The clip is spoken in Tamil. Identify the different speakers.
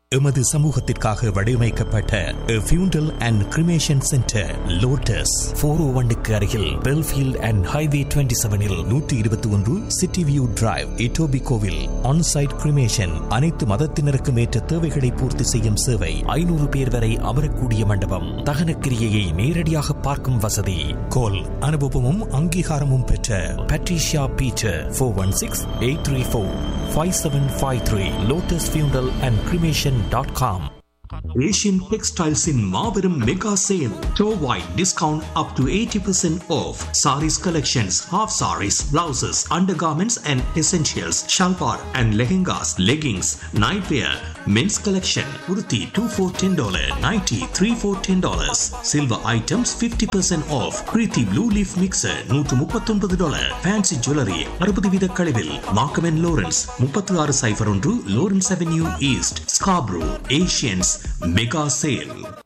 Speaker 1: எமது சமூகத்திற்காக வடிவமைக்கப்பட்ட ஃபியூண்டல் அண்ட் கிரிமேஷன் சென்டர் லோட்டஸ் 401க்கு அருகில் Belfield and highway 27இல் 121 city view drive இட்டோபிகோவில் on-site cremation அனைத்து மதத்தினருக்கும் ஏற்ற தேவைகளை பூர்த்தி செய்யும் சேவை 500 பேர் வரை அமரக்கூடிய மண்டபம் தகனக்கிரியையை நேரடியாக பார்க்கும் வசதி கோல் அனுபவமும் அங்கீகாரமும் பெற்ற பட்ரிஷியா பீட்டர் 416-834-5753 லோட்டஸ் ஃபியூண்டல் and cremation.com. Asian Textiles in Marverum Mega Sale. Store-wide discount up to 80% off. Saris collections, half saris, blouses, undergarments and essentials, shalwar and lehengas, leggings, nightwear, men's collection, kurti 2 for $10, nighty 3 for $10. Silver items 50% off. Preeti Blue Leaf Mixer $139. Fancy jewelry 60 வீத கழிவில். Markham & Lawrence 3601 Lawrence Avenue East, Scarborough. Asians Mega Sale.